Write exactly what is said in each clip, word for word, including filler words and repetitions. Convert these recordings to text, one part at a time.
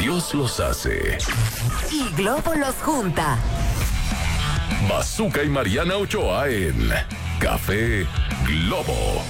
Dios los hace y Globo los junta. Bazooka y Mariana Ochoa en Café Globo.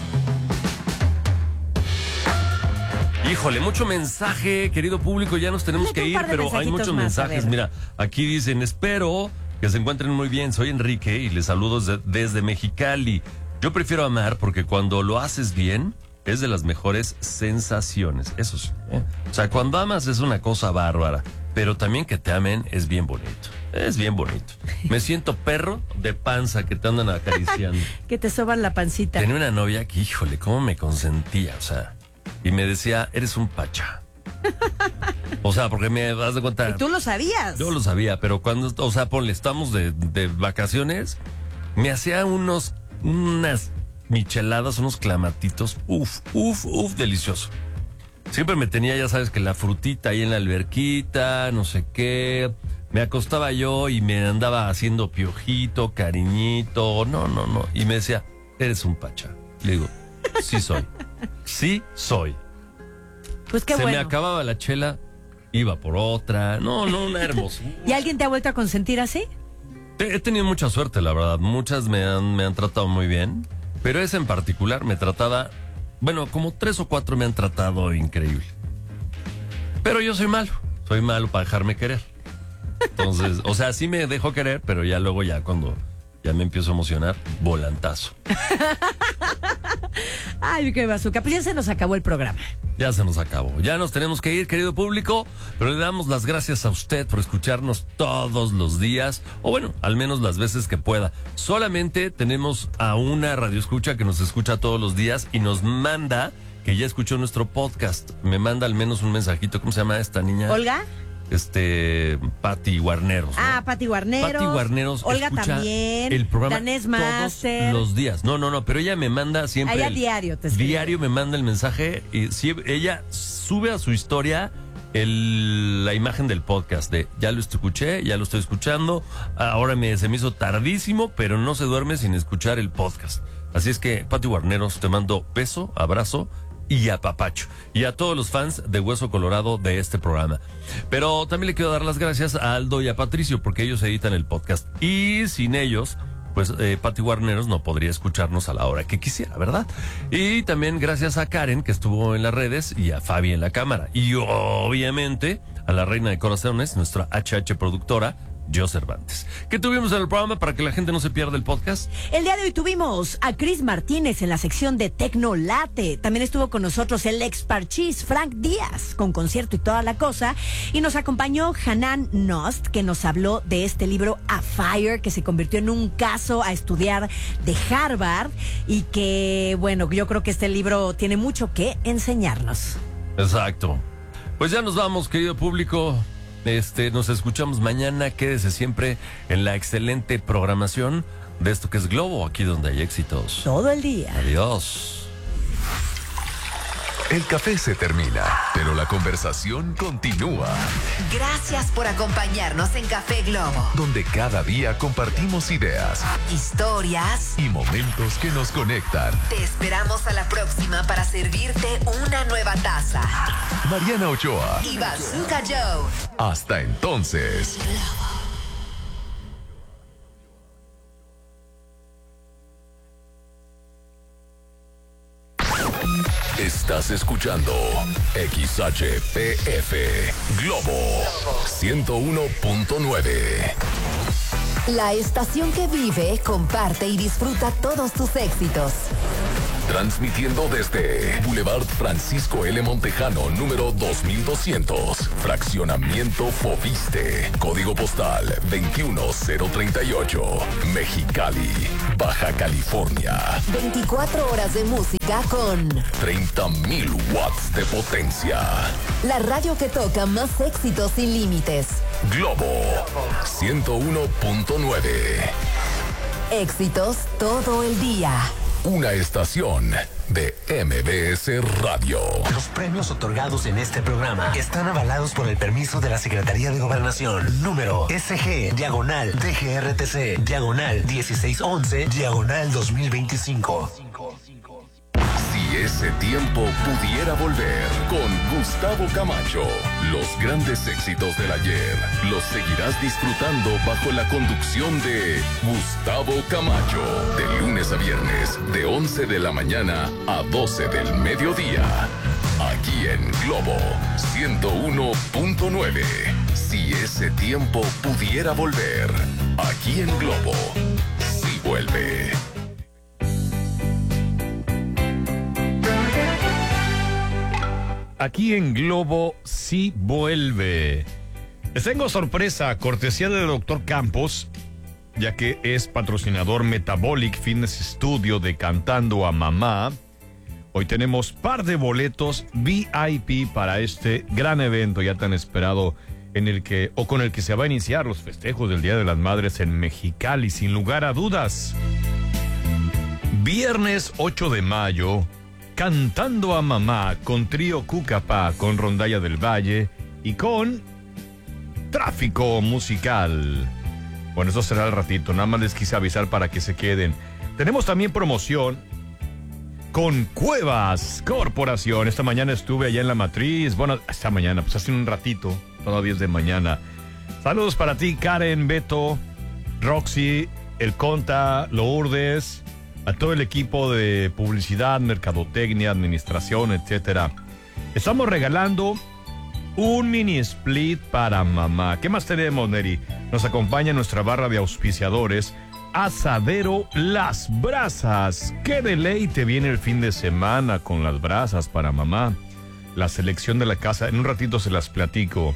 Híjole, mucho mensaje, querido público, ya nos tenemos que ir, pero hay muchos mensajes. Mira, aquí dicen, espero que se encuentren muy bien. Soy Enrique y les saludo desde, desde Mexicali. Yo prefiero amar porque cuando lo haces bien es de las mejores sensaciones. Eso sí, ¿eh? O sea, cuando amas es una cosa bárbara, pero también que te amen es bien bonito. Es bien bonito. Me siento perro de panza que te andan acariciando. Que te soban la pancita. Tenía una novia que, híjole, cómo me consentía, o sea, y me decía, eres un pacha. O sea, porque me das de cuenta. ¿Y tú lo sabías? Yo lo sabía, pero cuando, o sea, ponle, estamos de, de vacaciones, me hacía unos, unas micheladas, unos clamatitos, uf, uf, uf, delicioso. Siempre me tenía, ya sabes, que la frutita ahí en la alberquita, no sé qué. Me acostaba yo y me andaba haciendo piojito, cariñito, no, no, no. Y me decía, eres un pacha. Le digo, sí soy, sí soy. Pues qué Se bueno. me acababa la chela, iba por otra. No, no, una hermosura. ¿Y alguien te ha vuelto a consentir así? He tenido mucha suerte, la verdad. Muchas me han, me han tratado muy bien. Pero esa en particular me trataba... Bueno, como tres o cuatro me han tratado increíble. Pero yo soy malo. Soy malo para dejarme querer. Entonces, o sea, sí me dejo querer, pero ya luego ya cuando... Ya me empiezo a emocionar, volantazo. Ay, qué bazooka. Pues ya se nos acabó el programa. Ya se nos acabó. Ya nos tenemos que ir, querido público, pero le damos las gracias a usted por escucharnos todos los días, o bueno, al menos las veces que pueda. Solamente tenemos a una radioescucha que nos escucha todos los días y nos manda que ya escuchó nuestro podcast. Me manda al menos un mensajito. ¿Cómo se llama esta niña? ¿Olga? Este, Pati Guarneros, ¿no? Ah, Pati Guarneros. Pati Guarneros. Olga escucha también. el programa Danés todos Master. los días. No, no, no, pero ella me manda siempre. Ella el, diario te escribe. Diario me manda el mensaje y si, ella sube a su historia el, la imagen del podcast de ya lo escuché, ya lo estoy escuchando. Ahora me, se me hizo tardísimo, pero no se duerme sin escuchar el podcast. Así es que, Pati Guarneros, te mando beso, abrazo y apapacho. Y a todos los fans de Hueso Colorado de este programa. Pero también le quiero dar las gracias a Aldo y a Patricio porque ellos editan el podcast. Y sin ellos, pues eh, Pati Guarneros no podría escucharnos a la hora que quisiera, ¿verdad? Y también gracias a Karen, que estuvo en las redes, y a Fabi en la cámara. Y obviamente a la reina de corazones, nuestra H H productora, Yo Cervantes. ¿Qué tuvimos en el programa para que la gente no se pierda el podcast? El día de hoy tuvimos a Chris Martínez en la sección de Tecnolate. También estuvo con nosotros el ex Parchís Frank Díaz con concierto y toda la cosa. Y nos acompañó Hanan Nost, que nos habló de este libro A Fire, que se convirtió en un caso a estudiar de Harvard. Y que, bueno, yo creo que este libro tiene mucho que enseñarnos. Exacto. Pues ya nos vamos, querido público. Este, nos escuchamos mañana. Quédese siempre en la excelente programación de esto que es Globo, aquí donde hay éxitos. Todo el día. Adiós. El café se termina, pero la conversación continúa. Gracias por acompañarnos en Café Globo, Donde cada día compartimos ideas historias. y momentos que nos conectan. Te esperamos a la próxima para servirte una nueva taza. Mariana Ochoa. Y Bazooka Joe. Hasta entonces. Estás escuchando X H P F Globo ciento uno punto nueve. La estación que vive, comparte y disfruta todos tus éxitos. Transmitiendo desde Boulevard Francisco L. Montejano, número dos mil doscientos. Fraccionamiento Fobiste. Código postal veintiuno cero treinta y ocho. Mexicali, Baja California. veinticuatro horas de música con treinta mil watts de potencia. la radio que toca más éxitos sin límites. Globo ciento uno punto nueve. Éxitos todo el día. Una estación de M B S Radio. Los premios otorgados en este programa están avalados por el permiso de la Secretaría de Gobernación. Número S G, diagonal, D G R T C, diagonal, dieciséis once, diagonal dos mil veinticinco. Si ese tiempo pudiera volver, con Gustavo Camacho. Los grandes éxitos del ayer los seguirás disfrutando bajo la conducción de Gustavo Camacho. De lunes a viernes, de once de la mañana a doce del mediodía. Aquí en Globo ciento uno punto nueve. Si ese tiempo pudiera volver, aquí en Globo, sí vuelve. Aquí en Globo sí vuelve. Les tengo sorpresa, cortesía del doctor Campos, ya que es patrocinador Metabolic Fitness Studio de Cantando a Mamá. Hoy tenemos par de boletos V I P para este gran evento ya tan esperado, en el que o con el que se va a iniciar los festejos del Día de las Madres en Mexicali, sin lugar a dudas. Viernes ocho de mayo, Cantando a Mamá con Trío Cucapá, con Rondalla del Valle y con Tráfico Musical. Bueno, eso será al ratito, nada más les quise avisar para que se queden. Tenemos también promoción con Cuevas Corporación. Esta mañana estuve allá en La Matriz. Bueno, esta mañana, pues hace un ratito, todavía es de mañana. Saludos para ti, Karen, Beto, Roxy, El Conta, Lourdes, a todo el equipo de publicidad, mercadotecnia, administración, etcétera. Estamos regalando un mini split para mamá. ¿Qué más tenemos, Neri? Nos acompaña nuestra barra de auspiciadores, Asadero Las Brasas. ¡Qué deleite viene el fin de semana con las brasas para mamá! La selección de la casa, en un ratito se las platico.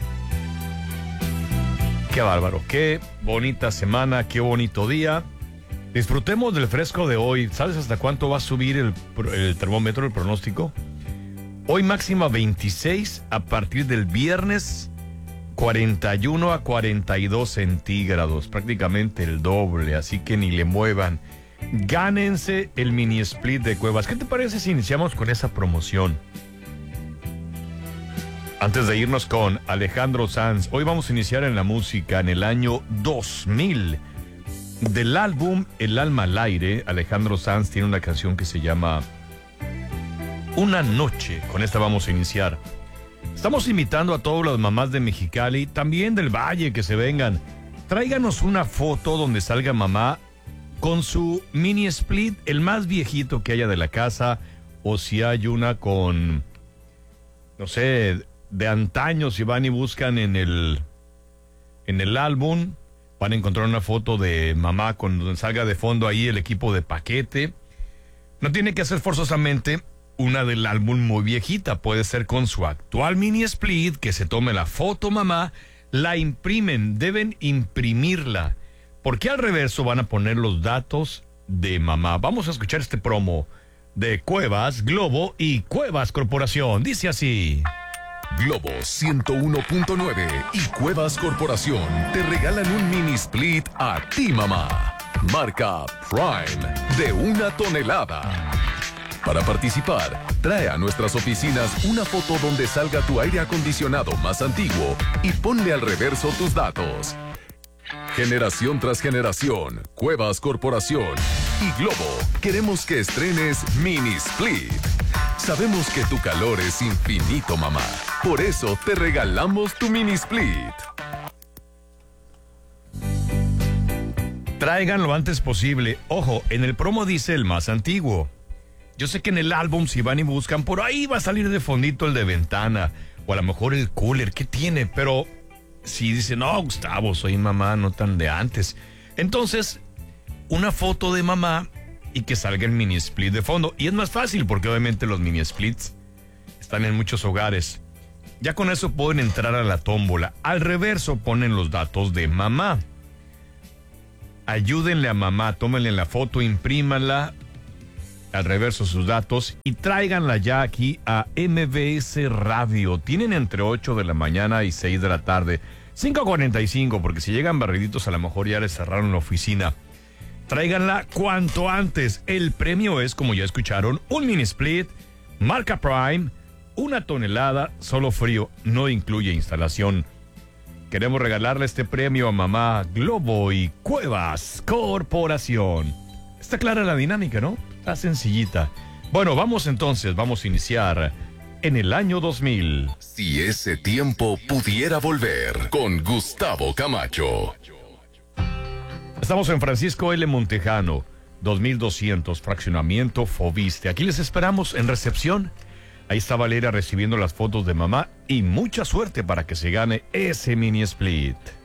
¡Qué bárbaro! ¡Qué bonita semana! ¡Qué bonito día! Disfrutemos del fresco de hoy. ¿Sabes hasta cuánto va a subir el, el termómetro, el pronóstico? Hoy máxima veintiséis, a partir del viernes cuarenta y uno a cuarenta y dos centígrados, prácticamente el doble, así que ni le muevan. Gánense el mini split de Cuevas. ¿Qué te parece si iniciamos con esa promoción? Antes de irnos con Alejandro Sanz, hoy vamos a iniciar en la música en el año dos mil. Del álbum El Alma al Aire, Alejandro Sanz tiene una canción que se llama Una Noche. Con esta vamos a iniciar. Estamos invitando a todas las mamás de Mexicali, también del Valle, que se vengan. Tráiganos una foto donde salga mamá con su mini split, el más viejito que haya de la casa, o si hay una con, no sé, de antaño, si van y buscan en el, en el álbum, van a encontrar una foto de mamá con donde salga de fondo ahí el equipo de Paquete. No tiene que ser forzosamente una del álbum muy viejita, puede ser con su actual mini split, que se tome la foto mamá, la imprimen, deben imprimirla, porque al reverso van a poner los datos de mamá. Vamos a escuchar este promo de Cuevas, Globo y Cuevas Corporación. Dice así: Globo ciento uno punto nueve y Cuevas Corporación te regalan un mini split a ti, mamá. Marca Prime de una tonelada. Para participar, trae a nuestras oficinas una foto donde salga tu aire acondicionado más antiguo y ponle al reverso tus datos. Generación tras generación, Cuevas Corporación y Globo queremos que estrenes Mini Split. Sabemos que tu calor es infinito, mamá. Por eso te regalamos tu Mini Split. Traigan lo antes posible. Ojo, en el promo dice el más antiguo. Yo sé que en el álbum, si van y buscan, por ahí va a salir de fondito el de ventana, o a lo mejor el cooler, ¿qué tiene? Pero si dicen, no, Gustavo, soy mamá, no tan de antes. Entonces, una foto de mamá y que salga el mini split de fondo. Y es más fácil porque obviamente los mini splits están en muchos hogares. Ya con eso pueden entrar a la tómbola. Al reverso ponen los datos de mamá. Ayúdenle a mamá, tómenle la foto, imprímanla, al reverso sus datos y tráiganla ya aquí a M B S Radio. Tienen entre ocho de la mañana y seis de la tarde. cinco cuarenta y cinco, porque si llegan barriditos a lo mejor ya les cerraron la oficina. Tráiganla cuanto antes. El premio es, como ya escucharon, un mini split, marca Prime, una tonelada, solo frío, no incluye instalación. Queremos regalarle este premio a mamá, Globo y Cuevas Corporación. Está clara la dinámica, ¿no? Está sencillita. Bueno, vamos entonces, vamos a iniciar en el año dos mil. Si ese tiempo pudiera volver, con Gustavo Camacho. Estamos en Francisco L. Montejano, dos mil doscientos, fraccionamiento Foviste. Aquí les esperamos en recepción. Ahí está Valeria recibiendo las fotos de mamá y mucha suerte para que se gane ese mini split.